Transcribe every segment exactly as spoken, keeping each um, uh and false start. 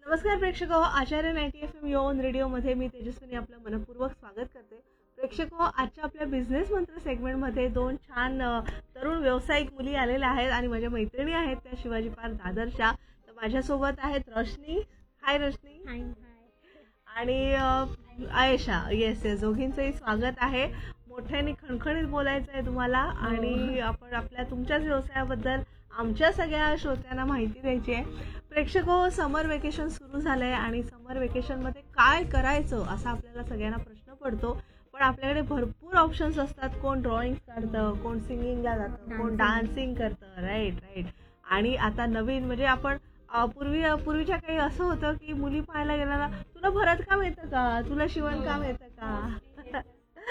नमस्कार प्रेक्षक हो, आचार्य ninety F M yo on रेडिओमध्ये मी तेजस्विनी आपलं मनपूर्वक स्वागत करते. प्रेक्षक हो, आजच्या आपल्या बिझनेस मंत्र सेगमेंटमध्ये दोन छान अ, तरुण व्यावसायिक मुली आलेल्या आहेत आणि माझ्या मैत्रिणी आहेत त्या शिवाजी पार्क दादरच्या. तर माझ्यासोबत आहेत रोशनी. हाय रोशनी. हाय हाय. आणि अ, आयशा. येस येस, दोघींचंही स्वागत आहे. मोठ्याने खणखणीत बोलायचं आहे तुम्हाला आणि आपण आपल्या तुमच्याच व्यवसायाबद्दल आमच्या सगळ्या श्रोत्यांना माहिती द्यायची आहे. प्रेक्षक हो, समर वेकेशन सुरू झालंय आणि समर वेकेशनमध्ये काय करायचं असा आपल्याला सगळ्यांना प्रश्न पडतो. पण आपल्याकडे भरपूर ऑप्शन्स असतात. कोण ड्रॉइंग काढतं, कोण सिंगिंगला जातं, कोण डान्सिंग करतं. Right right. आणि आता नवीन म्हणजे आपण अ, पूर्वी पूर्वीच्या काही असं होतं की मुली पाहायला गेल्याला तुला भरतकाम येतं का, तुला शिवणकाम येतं का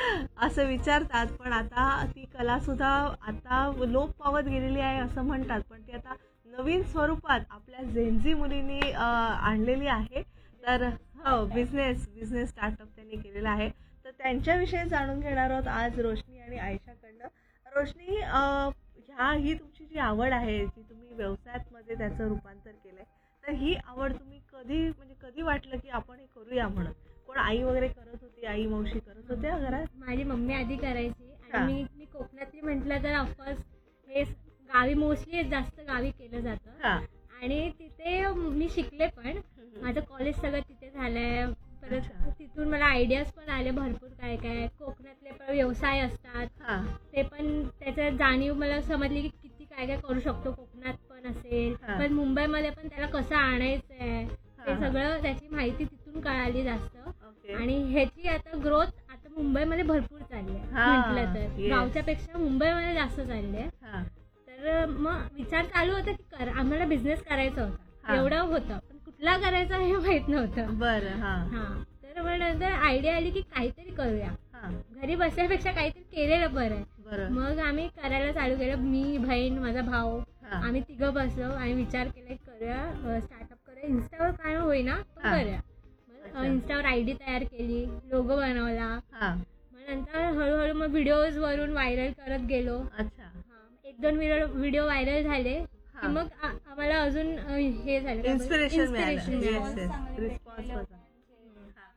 असं विचारतात. पण आता ती कला सुद्धा आता लोप पावत गेलेली आहे असं म्हणतात. पण ती आता नवीन स्वरूपात आपल्या जेनझी मुलींनी अ, आणलेली आहे. तर हो, बिझनेस बिझनेस स्टार्टअप त्यांनी केलेला आहे. तर त्यांच्याविषयी जाणून घेणार आहोत आज रोशनी आणि आयशाकडनं. रोशनी, अ, ह्या ही तुमची जी आवड आहे जी तुम्ही व्यवसायामध्ये त्याचं रूपांतर केलंय, तर ही आवड तुम्ही कधी म्हणजे कधी वाटलं की आपण हे करूया म्हणून? कोण आई वगैरे करत होती, आई मावशी करत होत्या घरात? माझी मम्मी आधी करायची हा. आणि मी मी कोकणातली म्हटलं तर ऑफकोर्स हे गावी मोस्टली जास्त गावी केलं जातं. हा. आणि तिथे मी शिकले पण. माझं कॉलेज सगळं तिथे झालंय. परत अच्छा. तिथून मला आयडियाज पण आले भरपूर काय काय कोकणातले पण व्यवसाय असतात. हा. ते पण त्याच्यात जाणीव मला समजली की किती काय काय करू शकतो कोकणात पण असेल. हा. पण मुंबईमध्ये पण त्याला कसं आणायचं आहे ते हा. सगळं त्याची माहिती तिथून कळाली जास्त. ओके. आणि ह्याची आता ग्रोथ आता मुंबईमध्ये भरपूर चालली आहे हा, म्हटलं तर. yes. गावच्या पेक्षा मुंबईमध्ये जास्त चालली आहे. हा. तर मग विचार चालू होता की कर आम्हाला बिझनेस करायचा हा. होता. एवढं होतं पण कुठला करायचा हे माहित नव्हतं. बरं. हा. हा. तर मग नंतर आयडिया आली की काहीतरी करूया. हा. घरी बसण्यापेक्षा काहीतरी केलेलं बरं आहे. बरं. मग आम्ही करायला चालू केलं. मी बहीण माझा भाऊ हा. आम्ही तिघं बसलो आणि विचार केला की करूया स्टार्टअप करूया. इन्स्टावर काय होईना पण हा. करूया. अच्छा. मग इन्स्टावर आयडी तयार केली, लोगो बनवला. हा. मग नंतर हळूहळू मग व्हिडिओज वरून व्हायरल करत गेलो. अच्छा. हा. एक दोन व्हिडिओ व्हायरल झाले की हा. मग आ- आम्हाला अजून अ, हे झालं काय बोलतात? इन्स्पिरेशन मिळालं. Inspiration मिळालं. येस येस, रिस्पॉन्स होता. हा.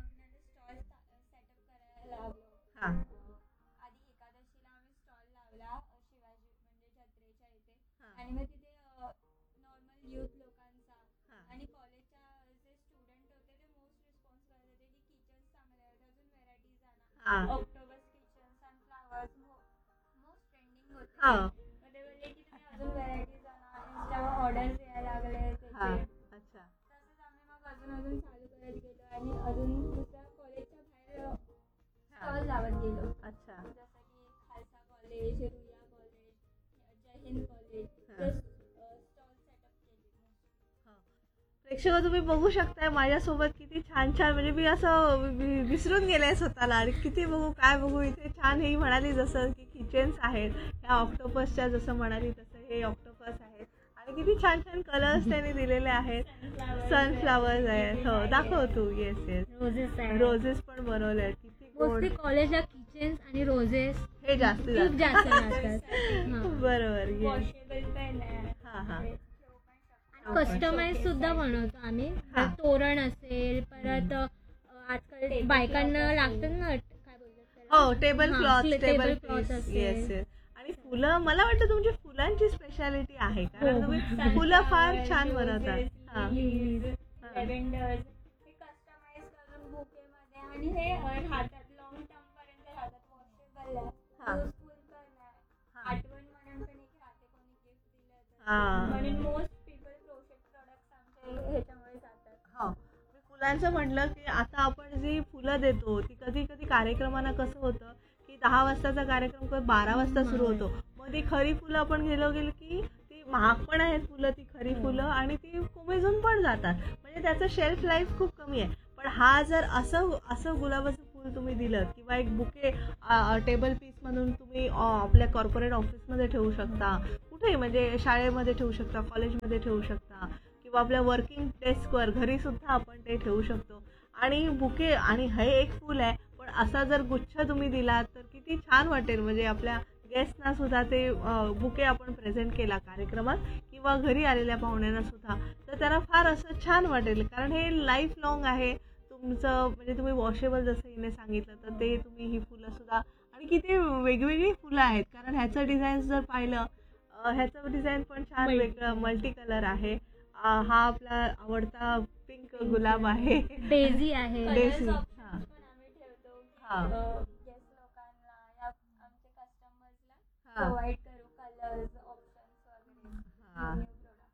हा. आधी एकादशीला आम्ही स्टॉल लावला अ, शिवाजी म्हणजे जत्रेच्या इथे. हा. आणि मग तिथे नॉर्मल यूथ लोकांचा हा. आणि कॉलेजच्या जे स्टुडंट होते ते मोस्ट रिस्पॉन्स करत होते की किचन्स चांगले आहेत, अजून व्हेरायटीज हा. आणा. ऑक्टोबस किचन, सनफ्लावर्स मोस्ट ट्रेंडिंग होते. हा. मग ते बोलले की तुम्ही अजून व्हेरायटीज आणा. इंस्टावर ऑर्डर्स यायला लागले हा. त्याचे. अच्छा. तसंच आम्ही मग अजून अजून चालू करत गेलो आणि अजून दुसऱ्या कॉलेजच्या बाहेर हा. स्टॉल लावत गेलो. अच्छा. जसं की खालसा कॉलेज, रुईया कॉलेज, जय हिंद कॉलेज, हा. स्टॉल सेटअप केले. प्रेक्षक तुम्ही बघू शकताय माझ्यासोबत किती छान छान म्हणजे मी असं वि- विसरून गेले स्वतःला. आणि किती बघू काय बघू इथे छान. ही म्हणाली जसं की किचन्स आहेत ह्या ऑक्टोपसच्या, जसं म्हणाली तसं हे ऑक्टोपस आहेत आणि किती छान छान कलर्स त्यांनी दिलेले आहेत. सनफ्लावर्स आहेत. हो, दाखव तू. येस येस, रोजेस आहे. रोजेस पण बनवले आहेत. किती गोड. मोस्टली कॉलेजला किचन्स आणि रोजेस हे जास्त खूप जास्त लागतात. हा. बरोबर. येस. वॉशेबल पेन आहे. हा हा. कस्टमाइज सुद्धा बनवतो आम्ही. हा. तोरण असेल परत अ, आजकाल बायकांना लागतात ना काय बोलतात त्याला? हो, टेबल हा, cloth, table table cloth piece. असेल. Yes yes. आणि फुलं, मला वाटतं तुमची फुलांची स्पेशालिटी आहे कारण हो. तुम्ही फुलं फार छान बनवतात. हा. लिलीज, हा. लॅव्हेंडर्स हे कस्टमाइज करून बुकेमध्ये आणि हे अ, राहतात लॉंग टर्म पर्यंत राहतात. वॉशेबल आहे, हा. युजफुल पण आहे. हा. आठवण म्हणून पण एक राहते कोणी गिफ्ट दिलं तर. हा. म्हणून मोस्ट पीपल क्रोशेट प्रोडक्ट्स आमचे ह्याच्यामुळे जातात. हो, मी फुलांचं म्हटलं की आता आपण जी फुलं देतो ती कधी कधी कार्यक्रमांना कसं होतं की दहा वाजताचा कार्यक्रम कधी बारा वाजता सुरू होतो. मग ती खरी फुलं आपण गेलो गेलो की ती महाग पण आहेत फुलं, ती खरी फुलं, आणि ती कोमेजून पण जातात. म्हणजे त्याचं शेल्फ लाईफ खूप कमी आहे. पण हा जर असं असं गुलाबाचं फुल तुम्ही दिलं किंवा एक बुके टेबल पीस म्हणून तुम्ही अ, आपल्या कॉर्पोरेट ऑफिसमध्ये ठेवू शकता, कुठेही म्हणजे शाळेमध्ये ठेवू शकता, कॉलेजमध्ये ठेवू शकता किंवा आपल्या वर्किंग डेस्कवर घरी सुद्धा आपण ते ठेवू शकतो. आणि बुके, आणि हे एक फुल आहे पण असा जर गुच्छ तुम्ही दिलात तर किती छान वाटेल. म्हणजे आपल्या गेस्टना सुद्धा ते बुके आपण प्रेझेंट केला कार्यक्रमात किंवा घरी आलेल्या पाहुण्यांना सुद्धा, तर त्यांना फार असं छान वाटेल, कारण हे लाईफ लॉंग आहे तुमचं. म्हणजे तुम्ही वॉशेबल जसं हिने सांगितलं तर ते तुम्ही ही फुलं सुद्धा, आणि किती वेगवेगळी फुलं आहेत, कारण ह्याचं डिझाईन जर पाहिलं, अं, ह्याचं डिझाईन पण छान Multi- वेगळं मल्टी कलर आहे. अं, हा आपला आवडता पिंक गुलाब आहे. डेझी आहे. डेझी. Colours हा. options पण आम्ही ठेवतो की हा. गेस्ट लोकांना या आमच्या कस्टमर्सला हा. प्रोव्हाइड करू कलर्स ऑप्शन्स वगैरे हा. new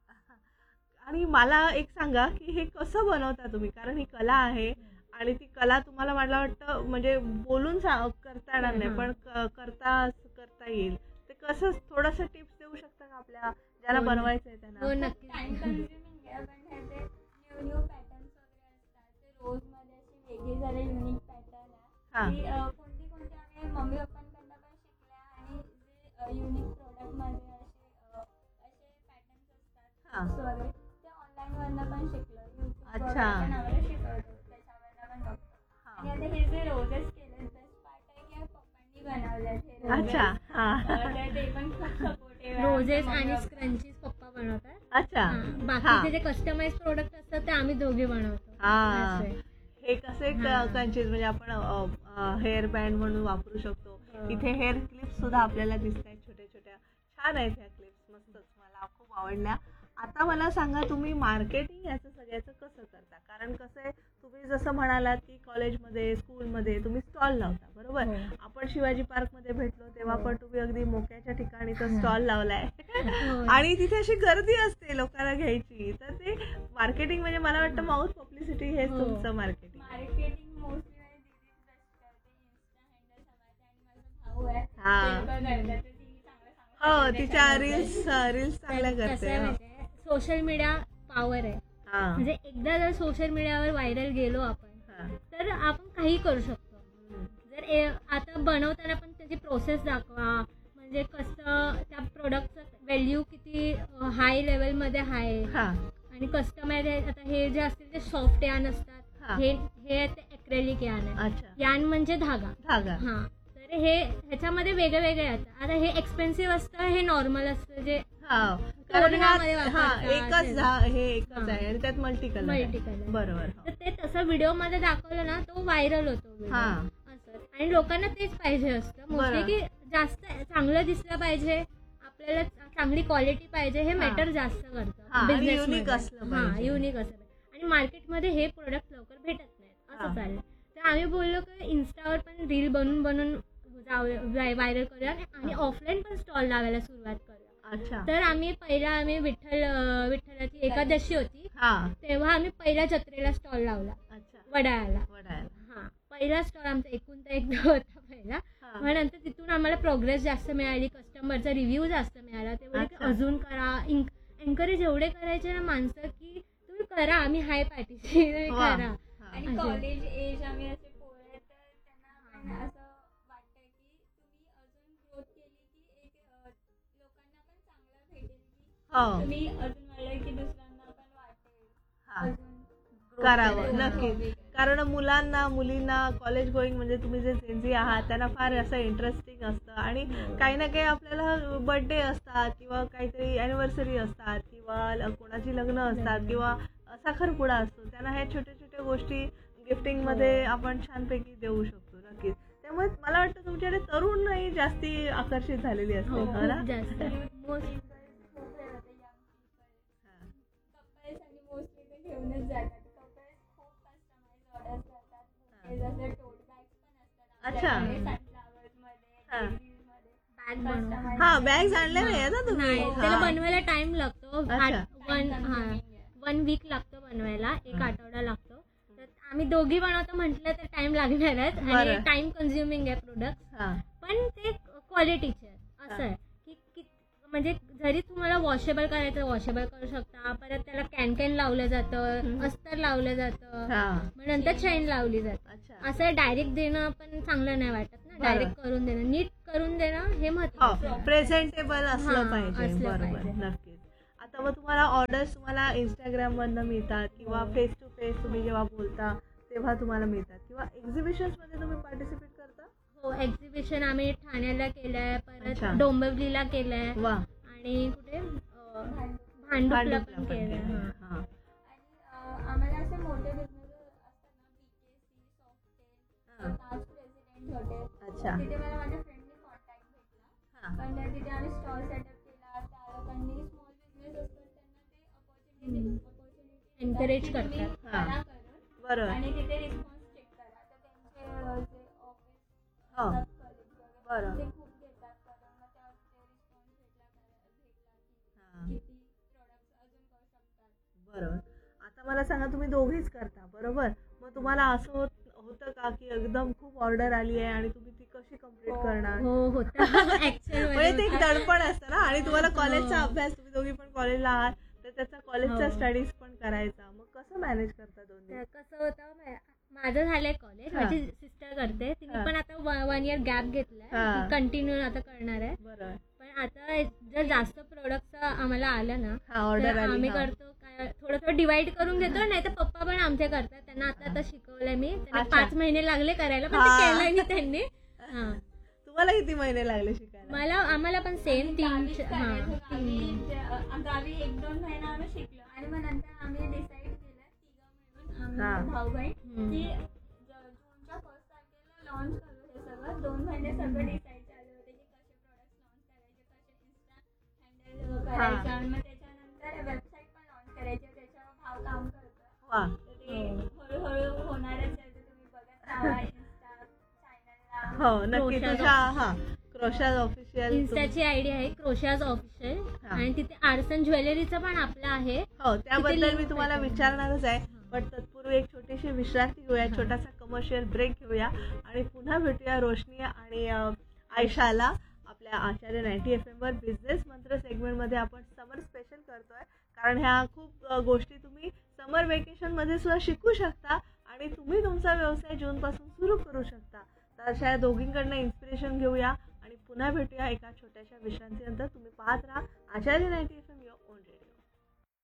product. आणि मला एक सांगा की हे कसं बनवता तुम्ही, कारण ही कला आहे आणि ती कला तुम्हाला मला वाटतं म्हणजे बोलून सा- करता येणार नाही, हा. पण क- करता करता येईल. ते कसं थोडंसं टिप्स देऊ शकता का आपल्या ज्याला हो. बनवायचंय हो त्यांना? नक्की. टाइम कन्झ्युमिंग आहे, पण ह्याचे न्यू न्यू पॅटर्न्स वगैरे असतात. ते रोज मध्ये अशी वेगळी जरा युनिक पॅटर्न हा. आहे की अं, कोणती कोणती आम्ही मम्मी पप्पांकडनं पण शिकल्या, आणि जे युनिक प्रोडक्ट मध्ये असे अं, असे पॅटर्न्स असतात हा. tips वगैरे, ते ऑनलाईन वरनं पण शिकलो. युट्यूब अच्छा. पण आम्हाला शिकवतो, त्याच्यावरनं पण बघतो. आणि हा. आता हे जे रोजेस केले, बेस्ट पार्ट आहे की पप्पांनी बनवलेत हे roses. अच्छा. हा. अं, तर ते पण खूप सपोर्टिव्ह आहे. रोजेस आमच्या आणि मम्मी स्क्रंचीज पप्पा बनवतात. अच्छा. हा. हा. बाकीचे जे कस्टमाइज प्रोडक्ट असतात ते आम्ही दोघे बनवतो. हा. असं आहे. हे कसे हा. कंचीज म्हणजे आपण हेअर बँड म्हणून वापरू शकतो. हो. इथे हेअर क्लिप्स सुद्धा आपल्याला दिसत आहेत छोट्या छोट्या. छान आहेत ह्या क्लिप्स, मस्तच, मला खूप आवडल्या. आता मला सांगा तुम्ही मार्केटिंग याचं सगळ्याचं कसं करता, कारण कसं आहे तुम्ही जसं म्हणालात की कॉलेजमध्ये स्कूलमध्ये तुम्ही स्टॉल लावता, बरोबर. हो. आपण शिवाजी पार्कमध्ये भेटलो तेव्हा हो. पण तुम्ही अगदी मोक्याच्या ठिकाणी तो स्टॉल लावलाय हो. आणि तिथे अशी गर्दी असते लोकांना घ्यायची, तर ते मार्केटिंग म्हणजे मला वाटतं माउथ पब्लिसिटी हेच हो. तुमचं मार्केटिंग. मार्केटिंग मोस्टली माझी दीदीच बेस्ट करते. इन्स्टा हँडल सगळ्याचे, आणि माझा भाऊ आहे हा. ते पण करतात, तर तिने चांगलं हो, सांगितलं तिच्या त्याच्याबद्दल. रील्स रील्स चांगल्या कसं करते. आहे हो. माहितीये, सोशल मीडिया पॉवर आहे. हा. म्हणजे एकदा जर सोशल मीडियावर व्हायरल गेलो आपण, हा. तर आपण काही करू शकतो. हम्म. जर ए- आता बनवताना पण त्याची प्रोसेस दाखवा, म्हणजे कसं त्या प्रोडक्टचं व्हॅल्यू किती हाय लेवलमध्ये आहे, हा. आणि कस्टमाइज आता हे जे असतील ते सॉफ्ट यान असतात, हा. हे हे ते ॲक्रेलिक यान आहे. अच्छा. यान म्हणजे धागा. धागा. हा. तर हे ह्याच्यामध्ये वेगळे वेगळे येतात. आता हे एक्सपेन्सिव्ह असतं, हे नॉर्मल असतं, जे हा. कारण तोरणामध्ये हा हा वापरतात. एकच झा- हे एकच हा. आहे आणि त्यात मल्टी कलर आहे. Multi colour. बरोबर. हो. तर ते तसं व्हिडिओमध्ये दाखवलं ना, तो व्हायरल होतो video. हा. असं. आणि लोकांना तेच पाहिजे असतं मोस्टली, बरं. की जास्त चांगलं दिसलं पाहिजे, आपल्याला चांगली क्वालिटी पाहिजे, हे हा. मॅटर जास्त हा, करतं आणि business unique मध्ये. असलं हा, पाहिजे. युनिक असलं पाहिजे. आणि मार्केटमध्ये हे प्रोडक्ट लवकर भेटत नाहीत, हा. असं चाललं. तर आम्ही बोललो की इन्स्टावर पण रील बनवून बनवून व्हायरल करूया, आणि ऑफलाईन पण स्टॉल लावायला सुरुवात करूया. अच्छा. तर आम्ही पहिला आम्ही विठ्ठल अं, विठ्ठलाची एकादशी होती, हा. तेव्हा आम्ही पहिल्या जत्रेला स्टॉल लावला, अच्छा. वडाळ्याला. वडाळ्याला. हा, पहिला स्टॉल आमचा एकूण तर एक होता पहिला. हा. मग नंतर तिथून आम्हाला प्रोग्रेस जास्त मिळाली, कस्टमरचा रिव्ह्यू जास्त मिळाला. ते बोलले की अच्छा. अजून करा, एन्करेज एवढे करायचे ना माणसं, की तुम्ही करा, आम्ही हाय पाठीशी, तुम्ही वा. करा. हा. आणि असे. कॉलेज एज आम्ही असे पोरं आहेत, तर त्यांना पण असं वाटतं की तुम्ही अजून ग्रोथ केली की एक अं, लोकांना पण चांगलं भेटेल, की हो. तुम्ही अजून वाढलं की दुसऱ्यांना पण वाटेल हा. अजून growth करावं, करायला. नक्कीच. कारण मुलांना मुलींना कॉलेज गोईंग म्हणजे तुम्ही जे जेन्झी आहात त्यांना फार असं इंटरेस्टिंग असतं, आणि काही ना काही आपल्याला बर्थडे असतात किंवा काहीतरी ॲनिव्हर्सरी असतात किंवा ल- कोणाची लग्न असतात किंवा साखरपुडा असतो, त्यांना ह्या छोट्या छोट्या गोष्टी गिफ्टिंगमध्ये आपण छानपैकी देऊ शकतो. नक्कीच. त्यामुळे मला वाटतं तुमच्याकडे तरुणही जास्ती आकर्षित झालेली असते, हो, हो ना? खूप जास्त. Youth Most- people खूप हे होते, young people. हा. कपल्स आणि मोस्टली ते घेऊनच जातात. कपल्स खूप कस्टमाइज ऑर्डर्स करतात. हे जसे टोट बॅग्स पण असतात अच्छा. आमच्याकडे, सनफ्लावर्समध्ये, हा. डेझीजमध्ये. बॅग बनवा. Customize हा, केलेले. बॅग्स आणल्या नाही ना तुम्ही? नाही, हा. त्याला बनवायला टाइम लागतो. अच्छा. वन Time हा consuming आहे. वन वीक लागतो बनवायला, एक हा. आठवडा लागतो. तर आम्ही दोघी बनवतो म्हटलं तर टाइम लागणारच, आणि बरं. टाइम कन्झ्युमिंग आहे प्रोडक्ट, हा. पण ते क्वालिटीचे असं हा. आहे की की म्हणजे जरी तुम्हाला वॉशेबल करायचं वॉशेबल करू शकता. परत त्याला कॅन कॅन लावलं जातं, हम्म. अस्तर लावलं जातं, हा. मग नंतर चैन लावली जाते. अच्छा. असं डायरेक्ट देणं पण चांगलं नाही वाटत ना, बरं. डायरेक्ट करून देणं, नीट करून देणं हे महत्त्वाचं हो, आहे. प्रेझेंटेबल असलं हा, पाहिजे. असलं बरोबर, पाहिजे. नक्कीच. आता मग तुम्हाला ऑर्डर्स तुम्हाला इंस्टाग्राम मधनं मिळतात किंवा फेस टू फेस तुम्ही जेव्हा बोलता तेव्हा तुम्हाला मिळतात, किंवा एक्झिबिशन्स मध्ये तुम्ही पार्टिसिपेट करता? हो, एक्झिबिशन आम्ही ठाण्याला केलंय, अच्छा. परत डोंबिवलीला केलंय, वा. आणि कुठे अं, भांडुपला भांडुपला पण पण केलंय. केलंय. हा. हा. एनकरेज करतात. हा. करा करून बरोबर. आणि तिथे रिस्पॉन्स चेक करा. तर त्यांचे अ, जे ऑफिस हो. colleagues वगैरे बरं. ते खूप देतात करून मग त्या ते रिस्पॉन्स भेटला भेटला हा. की किती प्रोडक्ट्स अजून करू शकतात. बरोबर. आता मला सांगा, तुम्ही दोघीच करता बरोबर, मग तुम्हाला असं होत होतं का की एकदम खूप ऑर्डर आली आहे आणि तुम्ही ती कशी कम्प्लीट हो. करणार? हो होतं ऍक्च्युअल म्हणजे ते एक दडपण असतं ना, आणि तुम्हाला हो. कॉलेजचा अभ्यास, तुम्ही दोघी पण कॉलेजला आहात, तर त्याचा कॉलेजचा हो. स्टडीज पण करायचा, मग कसं मॅनेज करता दोन्ही? कसं होतं मा- माझं झालंय कॉलेज, हा. माझी सिस्टर करते, तिने हा. पण आता वन इयर गॅप घेतलाय, हा. कंटिन्यू आता करणार आहे. बरोबर. पण आता जर जास्त प्रोडक्ट आम्हाला आलं ना हा, ऑर्डर तर आली. आम्ही हा. करतो काय थोडं थोडं डिवाइड करून घेतो, नाही तर पप्पा पण आमचे करतात, त्यांना आता आता शिकवलंय मी, त्यांना अच्छा. पाच महिने लागले करायला पण हा. ते केलंय मी त्यांनी. हा तुम्हाला किती महिने लागले शिकायला? मला आम्हाला पण सेम तीन गावीच हा करायचो. तीन गावी जे- अ, गावी एक दोन महिना आम्ही शिकलो आणि मग नंतर आम्ही डिसाईड केलं तिघं मिळून हा. आम्ही भाऊ बहीण हम्म. की ज- जूनच्या फर्स्ट तारखेला लॉन्च करू हे सगळं. दोन महिने सगळं डिसाईड चालू होते की कसे प्रोडक्ट्स लॉन्च करायचे, कसे इन्स्टा हँडल करायचं आणि मग त्याच्यानंतर वेबसाईट पण लॉन्च करायची. त्याच्यावर भाव काम करतो. वा. तर ते हळूहळू होणारच आहे. तर तुम्ही बघत राहा इन्स्टा चॅनलला. हो नक्की. क्रोशाज तुझ्या हा क्रोशाज ऑफिशियल इन्स्टाची आयडी आहे क्रोशाज ऑफिशियल, हा. आणि तिथे आर्सन ज्वेलरीचं पण आपलं आहे. हो, त्याबद्दल link मी तुम्हाला आहे. विचारणारच आहे, पण तत्पूर्वी एक छोटीशी विश्रांती घेऊया, हा. छोटासा कमर्शियल ब्रेक घेऊया आणि पुन्हा भेटूया रोशनी आणि अ, आयशाला आपल्या आचार्य नाईन्टी एफ एम वर बिझनेस मंत्र सेगमेंटमध्ये. आपण समर स्पेशल करतोय, कारण ह्या खूप अ, गोष्टी तुम्ही समर वेकेशनमध्ये सुद्धा शिकू शकता आणि तुम्ही तुमचा व्यवसाय जूनपासून सुरू करू शकता. तर अशा या दोघींकडनं इन्स्पिरेशन घेऊया आणि पुन्हा भेटूया एका छोट्याशा विश्रांतीनंतर. तुम्ही पाहत राहा आचार्य नाईन्टी